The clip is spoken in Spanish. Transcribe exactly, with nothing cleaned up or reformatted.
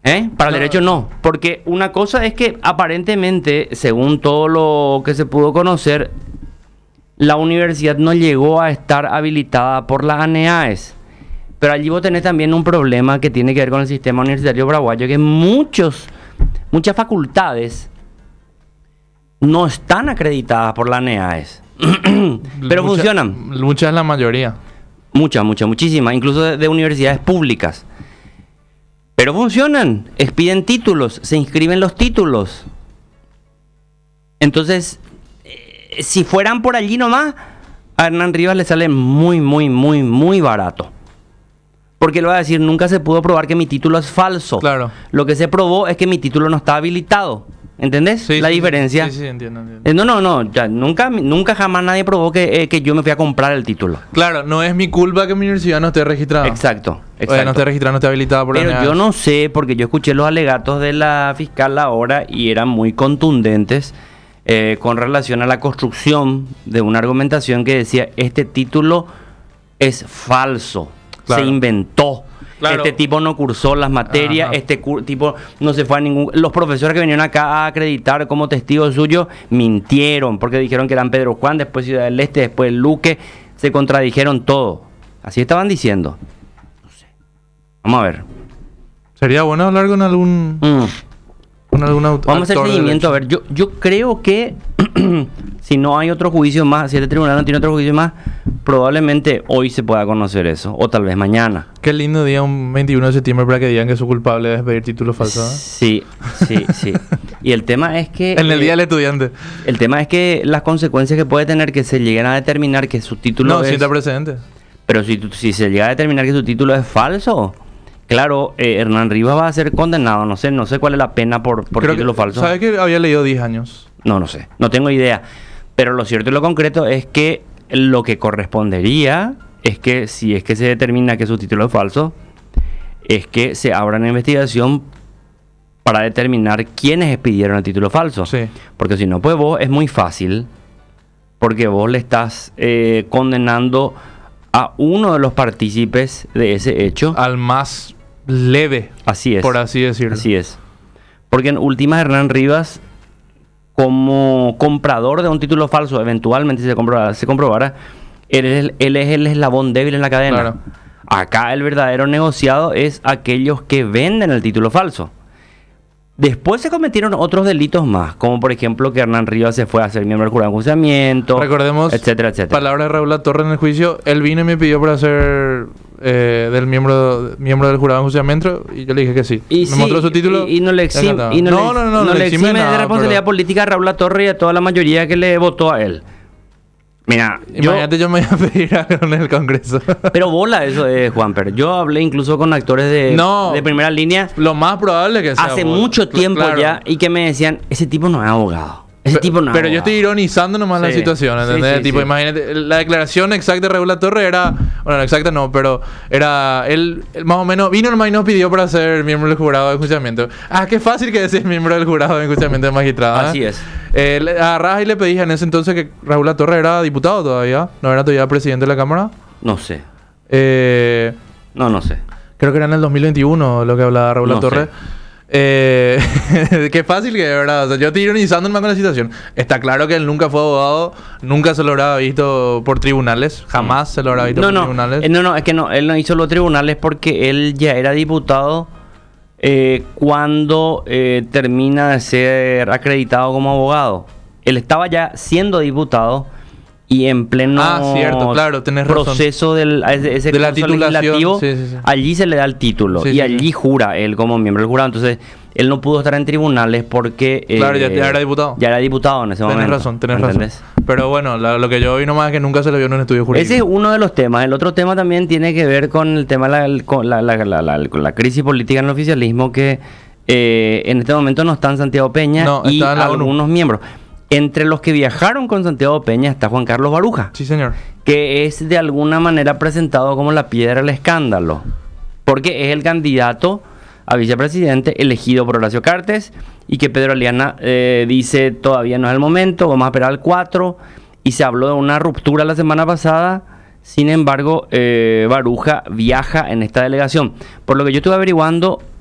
¿Eh? Para No. el derecho no, porque una cosa es que aparentemente, según todo lo que se pudo conocer, la universidad no llegó a estar habilitada por las ANEAES. Pero allí vos tenés también un problema que tiene que ver con el sistema universitario paraguayo, que muchos, muchas facultades no están acreditadas por la ANEAES. Pero Mucha- funcionan. Muchas, la mayoría. Muchas, muchas, muchísimas, incluso de, de universidades públicas. Pero funcionan, expiden títulos, se inscriben los títulos. Entonces, eh, si fueran por allí nomás, a Hernán Rivas le sale muy, muy, muy, muy barato. Porque le va a decir, nunca se pudo probar que mi título es falso. Claro. Lo que se probó es que mi título no está habilitado. ¿Entendés? Sí, la sí, diferencia. Sí, sí, entiendo. entiendo. Eh, no, no, no, ya, nunca, nunca jamás nadie probó que, eh, que yo me fui a comprar el título. Claro, no es mi culpa que mi universidad no esté registrada. Exacto, Oye, exacto. no esté registrada, no esté habilitada por la Pero ANEAES. yo no sé, porque yo escuché los alegatos de la fiscal ahora y eran muy contundentes eh, con relación a la construcción de una argumentación que decía, este título es falso, Claro. se inventó. Claro. Este tipo no cursó las materias, Ajá. este cu- tipo no se fue a ningún... Los profesores que vinieron acá a acreditar como testigos suyos mintieron, porque dijeron que eran Pedro Juan, después Ciudad del Este, después Luque, se contradijeron todo. Así estaban diciendo. No sé. Vamos a ver. Sería bueno hablar con algún... Mm. con algún aut- Vamos a hacer actor de seguimiento. A derecho. ver, yo, yo creo que si no hay otro juicio más, si este tribunal no tiene otro juicio más, probablemente hoy se pueda conocer eso, o tal vez mañana. Qué lindo día, un veintiuno de septiembre, para que digan que su culpable es pedir título falso. ¿eh? Sí, sí, sí. Y el tema es que... En el eh, día del estudiante. El tema es que las consecuencias que puede tener que se lleguen a determinar que su título No, es... sienta precedentes. Pero si, tu- si se llega a determinar que su título es falso, claro, eh, Hernán Rivas va a ser condenado. No sé, no sé cuál es la pena por, por Creo título que, falso. ¿Sabes que había leído diez años? No, no sé. No tengo idea. Pero lo cierto y lo concreto es que lo que correspondería es que si es que se determina que su título es falso, es que se abra una investigación para determinar quiénes expidieron el título falso. Sí. Porque si no, pues vos es muy fácil, porque vos le estás eh, condenando a uno de los partícipes de ese hecho. Al más leve, Así es. por así decirlo. Así es. Porque en últimas Hernán Rivas, como comprador de un título falso, eventualmente si se comprobara, se comprobara él, es el- él es el eslabón débil en la cadena. Claro. Acá el verdadero negociado es aquellos que venden el título falso. Después se cometieron otros delitos más, como por ejemplo que Hernán Rivas se fue a ser miembro del jurado de enjuiciamiento, Recordemos, etcétera, etcétera. palabras de Raúl Latorre en el juicio. Él vino y me pidió para ser eh, del miembro miembro del jurado de enjuiciamiento y yo le dije que sí. Y me sí, mostró su título. y, y no le exime, encantado. y no, no, le, no, no, no, le exime de nada, responsabilidad pero- política a Raúl Latorre y a toda la mayoría que le votó a él. Mira, yo, Imagínate, yo me iba a pedir algo en el Congreso. pero bola eso de Juanper. Yo hablé incluso con actores de, No. de primera línea Lo más probable que sea. hace vos. mucho tiempo Claro. ya y que me decían, ese tipo no es abogado. Ese Pe- tipo no es Pero yo abogado. estoy ironizando nomás la Sí. situación, Sí, ¿entendés? sí, tipo, sí. imagínate, la declaración exacta de Raúl Latorre era, bueno, la exacta no, pero era, él, él más o menos, vino nomás y nos pidió para ser miembro del jurado de enjuiciamiento. Ah, qué fácil que decir miembro del jurado de enjuiciamiento de magistrado. ¿eh? Así es. Eh, le agarrás y le pedís en ese entonces que Raúl Latorre era diputado todavía, no era todavía presidente de la Cámara. No sé. Eh, No, no sé. creo que era en el dos mil veintiuno lo que hablaba Raúl No Latorre. sé. Eh, qué fácil que de verdad. O sea, yo estoy ironizando más con la situación. Está claro que él nunca fue abogado, nunca se lo habrá visto por tribunales, jamás se lo habrá visto No, por no, tribunales. eh, no, no, es que no, él no hizo los tribunales porque él ya era diputado eh, cuando eh, termina de ser acreditado como abogado. Él estaba ya siendo diputado y en pleno Ah, cierto, claro, tenés razón. proceso del ese, ese De la curso titulación, legislativo, sí, sí, sí. allí se le da el título Sí, y sí, allí sí. jura él como miembro del jurado. Entonces, él no pudo estar en tribunales porque... Claro, ya- eh, ya era diputado. Ya era diputado en ese Tenés momento. razón, tenés ¿entendés? razón. Pero bueno, la- lo que yo vi nomás es que nunca se lo vio en un estudio jurídico. Ese es uno de los temas. El otro tema también tiene que ver con el tema de la, con la, la- la- la- con la crisis política en el oficialismo que eh, en este momento no están Santiago Peña No, y está en la ONU. algunos miembros. Entre los que viajaron con Santiago Peña está Juan Carlos Baruja, Sí, señor. que es de alguna manera presentado como la piedra del escándalo, porque es el candidato a vicepresidente elegido por Horacio Cartes y que Pedro Aliana eh, dice todavía no es el momento, vamos a esperar al cuatro, y se habló de una ruptura la semana pasada. Sin embargo, eh, Baruja viaja en esta delegación. Por lo que yo estuve averiguando,